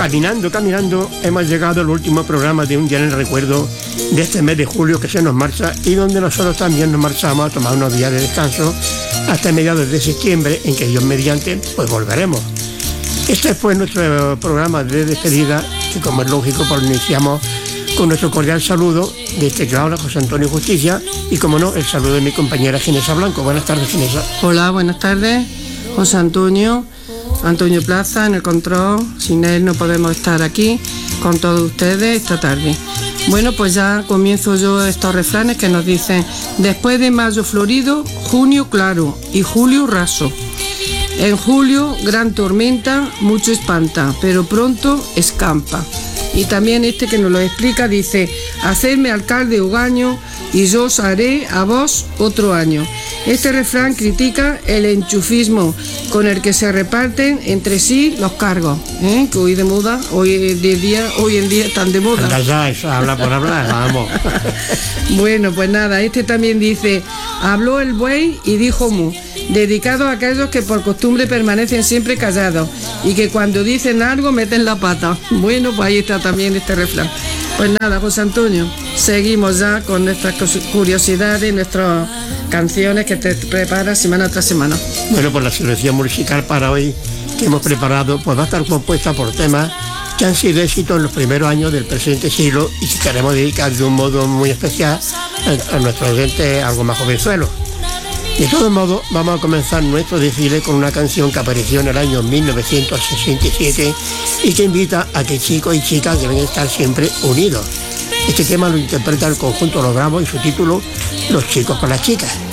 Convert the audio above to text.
caminando, hemos llegado al último programa de Un Día en el Recuerdo de este mes de julio que se nos marcha y donde nosotros también nos marchamos a tomar unos días de descanso hasta mediados de septiembre, en que Dios mediante, pues volveremos. Este fue nuestro programa de despedida, que como es lógico, pues iniciamos con nuestro cordial saludo de este que habla José Antonio Justicia y, como no, el saludo de mi compañera Ginesa Blanco. Buenas tardes, Ginesa. Hola, buenas tardes. José Antonio Plaza en el control. Sin él no podemos estar aquí con todos ustedes esta tarde. Bueno, pues ya comienzo yo estos refranes que nos dicen: después de mayo florido, junio claro y julio raso. En julio, gran tormenta, mucho espanta, pero pronto escampa. Y también este que nos lo explica dice: hacedme alcalde Ogaño y yo os haré a vos otro año. Este refrán critica el enchufismo con el que se reparten entre sí los cargos, que hoy de moda, hoy en día están de moda. Anda ya, eso habla por hablar, vamos. Bueno, pues nada, este también dice: habló el buey y dijo mu, dedicado a aquellos que por costumbre permanecen siempre callados y que cuando dicen algo meten la pata. Bueno, pues ahí está también este refrán. Pues nada, José Antonio, seguimos ya con nuestras curiosidades, nuestras canciones que te preparas semana tras semana. Bueno, pues la selección musical para hoy que hemos preparado pues va a estar compuesta por temas que han sido éxitos en los primeros años del presente siglo y que queremos dedicar de un modo muy especial a nuestros oyentes algo más jovenzuelos. De todos modos, vamos a comenzar nuestro desfile con una canción que apareció en el año 1967 y que invita a que chicos y chicas deben estar siempre unidos. Este tema lo interpreta el conjunto Los Bravos y su título: Los chicos con las chicas.